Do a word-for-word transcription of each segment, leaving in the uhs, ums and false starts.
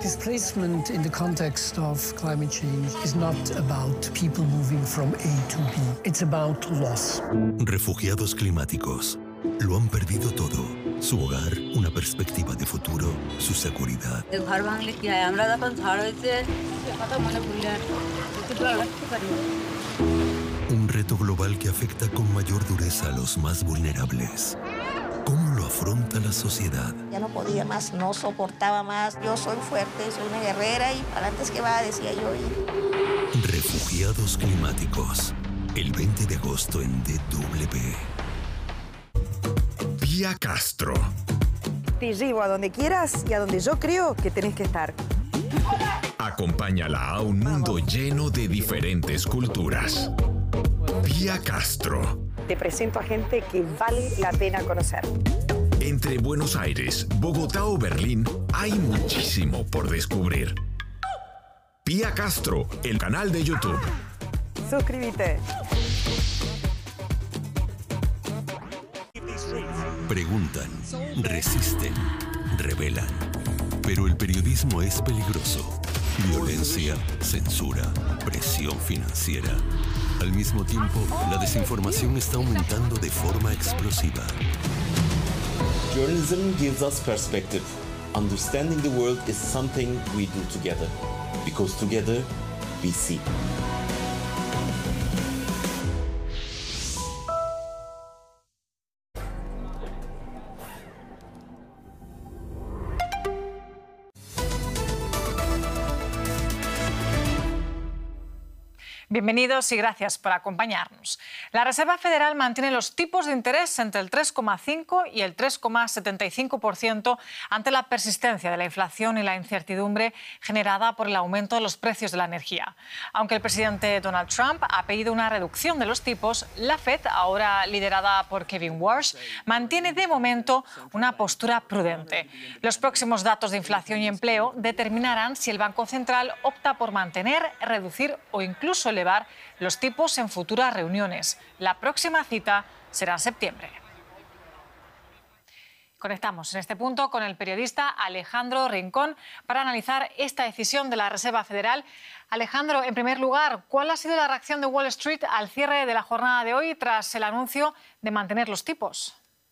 Displacement in the context of climate change is not about people moving from A to B. It's about loss. Refugiados climáticos. Lo han perdido todo. Su hogar, una perspectiva de futuro, su seguridad. Un reto global que afecta con mayor dureza a los más vulnerables. ¿Cómo lo afronta la sociedad? Ya no podía más, no soportaba más. Yo soy fuerte, soy una guerrera y para antes que va, decía yo. Y... Refugiados climáticos. El veinte de agosto en D W. Pía Castro. Te llevo a donde quieras y a donde yo creo que tenés que estar. Acompáñala a un mundo lleno de diferentes culturas. Pía Castro. Te presento a gente que vale la pena conocer. Entre Buenos Aires, Bogotá o Berlín, hay muchísimo por descubrir. Pía Castro, el canal de YouTube. Suscríbete. Preguntan, resisten, revelan. Pero el periodismo es peligroso. Violencia, censura, presión financiera. Al mismo tiempo, la desinformación está aumentando de forma explosiva. Journalism gives us perspective. Understanding the world is something we do together. Because together, we see. Bienvenidos y gracias por acompañarnos. La Reserva Federal mantiene los tipos de interés entre el tres coma cinco y el tres coma setenta y cinco por ciento ante la persistencia de la inflación y la incertidumbre generada por el aumento de los precios de la energía. Aunque el presidente Donald Trump ha pedido una reducción de los tipos, la Fed, ahora liderada por Kevin Warsh, mantiene de momento una postura prudente. Los próximos datos de inflación y empleo determinarán si el Banco Central opta por mantener, reducir o incluso elevar los tipos en futuras reuniones. La próxima cita será en septiembre. Conectamos en este punto con el periodista Alejandro Rincón para analizar esta decisión de la Reserva Federal. Alejandro, en primer lugar, ¿cuál ha sido la reacción de Wall Street al cierre de la jornada de hoy tras el anuncio de mantener los tipos?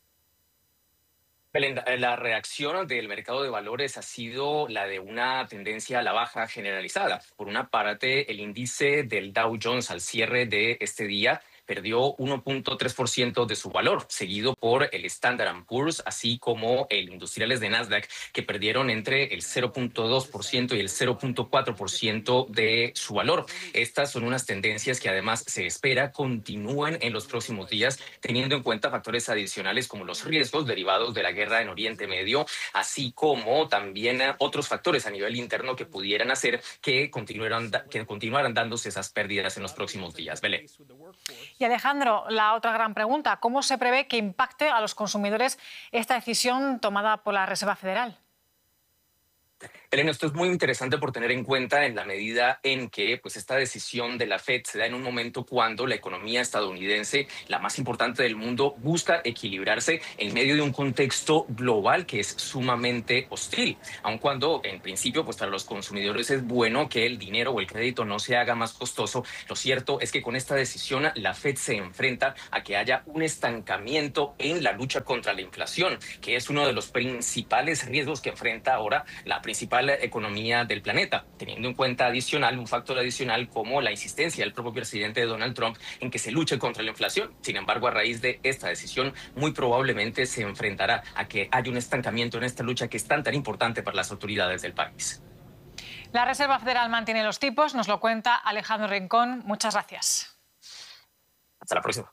La reacción del mercado de valores ha sido la de una tendencia a la baja generalizada. Por una parte, el índice del Dow Jones al cierre de este día perdió uno punto tres por ciento de su valor, seguido por el Standard and Poor's, así como el Industriales de Nasdaq, que perdieron entre el cero punto dos por ciento y el cero punto cuatro por ciento de su valor. Estas son unas tendencias que además se espera continúen en los próximos días, teniendo en cuenta factores adicionales como los riesgos derivados de la guerra en Oriente Medio, así como también otros factores a nivel interno que pudieran hacer que continuaran, que continuaran dándose esas pérdidas en los próximos días. Belén. Y Alejandro, la otra gran pregunta, ¿cómo se prevé que impacte a los consumidores esta decisión tomada por la Reserva Federal? Elena, esto es muy interesante por tener en cuenta en la medida en que pues, esta decisión de la Fed se da en un momento cuando la economía estadounidense, la más importante del mundo, busca equilibrarse en medio de un contexto global que es sumamente hostil. Aun cuando, en principio, pues para los consumidores es bueno que el dinero o el crédito no se haga más costoso, lo cierto es que con esta decisión la Fed se enfrenta a que haya un estancamiento en la lucha contra la inflación, que es uno de los principales riesgos que enfrenta ahora la principal economía del planeta, teniendo en cuenta adicional, un factor adicional como la insistencia del propio presidente Donald Trump en que se luche contra la inflación. Sin embargo, a raíz de esta decisión, muy probablemente se enfrentará a que haya un estancamiento en esta lucha que es tan tan importante para las autoridades del país. La Reserva Federal mantiene los tipos, nos lo cuenta Alejandro Rincón. Muchas gracias. Hasta la próxima.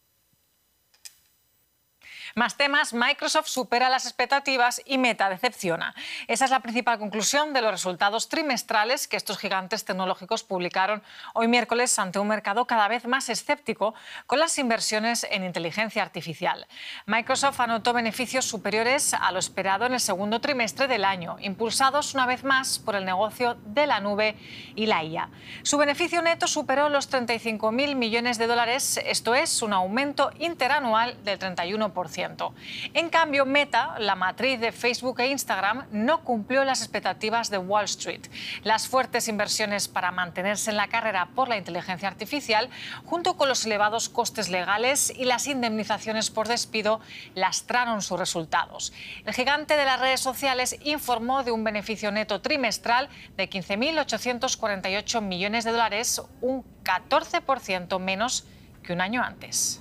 Más temas, Microsoft supera las expectativas y Meta decepciona. Esa es la principal conclusión de los resultados trimestrales que estos gigantes tecnológicos publicaron hoy miércoles ante un mercado cada vez más escéptico con las inversiones en inteligencia artificial. Microsoft anotó beneficios superiores a lo esperado en el segundo trimestre del año, impulsados una vez más por el negocio de la nube y la I A. Su beneficio neto superó los treinta y cinco mil millones de dólares, esto es un aumento interanual del treinta y uno por ciento. ciento. En cambio, Meta, la matriz de Facebook e Instagram, no cumplió las expectativas de Wall Street. Las fuertes inversiones para mantenerse en la carrera por la inteligencia artificial, junto con los elevados costes legales y las indemnizaciones por despido, lastraron sus resultados. El gigante de las redes sociales informó de un beneficio neto trimestral de quince mil ochocientos cuarenta y ocho millones de dólares, un catorce por ciento menos que un año antes.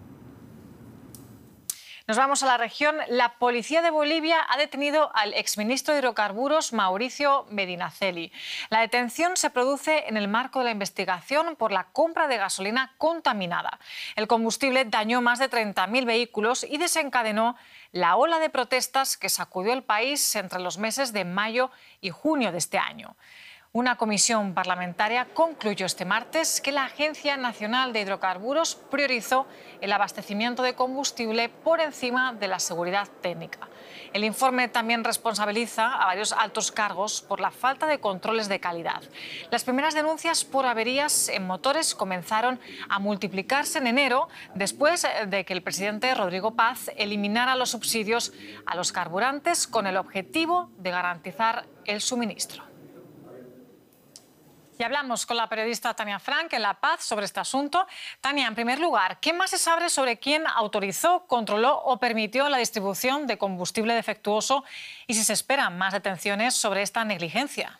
Nos vamos a la región. La policía de Bolivia ha detenido al exministro de Hidrocarburos, Mauricio Medinaceli. La detención se produce en el marco de la investigación por la compra de gasolina contaminada. El combustible dañó más de treinta mil vehículos y desencadenó la ola de protestas que sacudió el país entre los meses de mayo y junio de este año. Una comisión parlamentaria concluyó este martes que la Agencia Nacional de Hidrocarburos priorizó el abastecimiento de combustible por encima de la seguridad técnica. El informe también responsabiliza a varios altos cargos por la falta de controles de calidad. Las primeras denuncias por averías en motores comenzaron a multiplicarse en enero, después de que el presidente Rodrigo Paz eliminara los subsidios a los carburantes con el objetivo de garantizar el suministro. Y hablamos con la periodista Tania Frank en La Paz sobre este asunto. Tania, en primer lugar, ¿qué más se sabe sobre quién autorizó, controló o permitió la distribución de combustible defectuoso y si se esperan más detenciones sobre esta negligencia?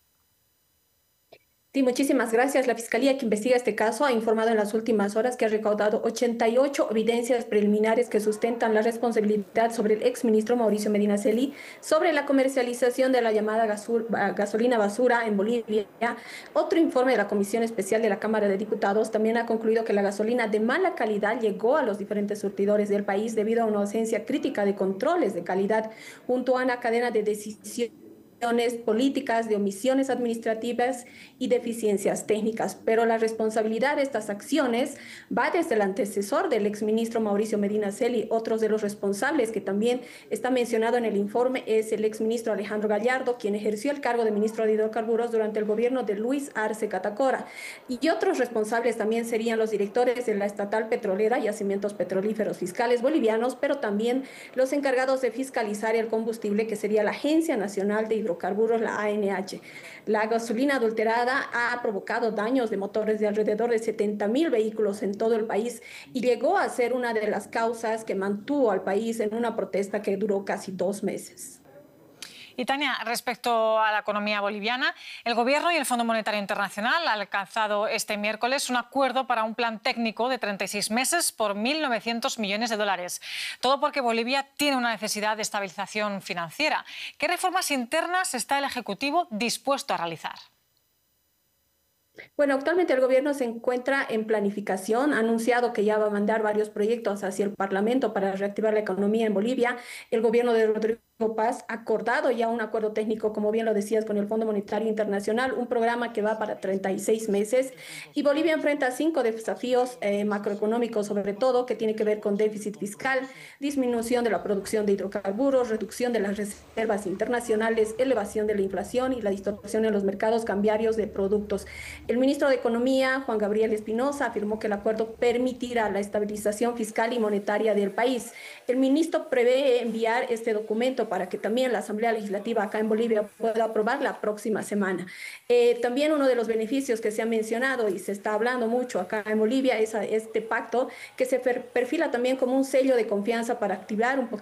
Sí, muchísimas gracias. La Fiscalía que investiga este caso ha informado en las últimas horas que ha recaudado ochenta y ocho evidencias preliminares que sustentan la responsabilidad sobre el exministro Mauricio Medinaceli sobre la comercialización de la llamada gasolina basura en Bolivia. Otro informe de la Comisión Especial de la Cámara de Diputados también ha concluido que la gasolina de mala calidad llegó a los diferentes surtidores del país debido a una ausencia crítica de controles de calidad junto a una cadena de decisiones políticas, de omisiones administrativas y deficiencias técnicas. Pero la responsabilidad de estas acciones va desde el antecesor del exministro Mauricio Medinaceli. Otros de los responsables que también está mencionado en el informe es el exministro Alejandro Gallardo, quien ejerció el cargo de ministro de Hidrocarburos durante el gobierno de Luis Arce Catacora. Y otros responsables también serían los directores de la estatal petrolera, Yacimientos Petrolíferos Fiscales Bolivianos, pero también los encargados de fiscalizar el combustible, que sería la Agencia Nacional de Hidrocarburos, Hidrocarburos, la A N H. La gasolina adulterada ha provocado daños de motores de alrededor de setenta mil vehículos en todo el país y llegó a ser una de las causas que mantuvo al país en una protesta que duró casi dos meses. Y Tania, respecto a la economía boliviana, el Gobierno y el Fondo Monetario Internacional han alcanzado este miércoles un acuerdo para un plan técnico de treinta y seis meses por mil novecientos millones de dólares. Todo porque Bolivia tiene una necesidad de estabilización financiera. ¿Qué reformas internas está el Ejecutivo dispuesto a realizar? Bueno, actualmente el gobierno se encuentra en planificación, ha anunciado que ya va a mandar varios proyectos hacia el Parlamento para reactivar la economía en Bolivia. El gobierno de Rodrigo Paz ha acordado ya un acuerdo técnico, como bien lo decías, con el Fondo Monetario Internacional, un programa que va para treinta y seis meses. Y Bolivia enfrenta cinco desafíos eh, macroeconómicos, sobre todo, que tiene que ver con déficit fiscal, disminución de la producción de hidrocarburos, reducción de las reservas internacionales, elevación de la inflación y la distorsión en los mercados cambiarios de productos. El ministro de Economía, Juan Gabriel Espinosa, afirmó que el acuerdo permitirá la estabilización fiscal y monetaria del país. El ministro prevé enviar este documento para que también la Asamblea Legislativa acá en Bolivia pueda aprobar la próxima semana. Eh, también uno de los beneficios que se ha mencionado y se está hablando mucho acá en Bolivia es a este pacto que se perfila también como un sello de confianza para activar un poquito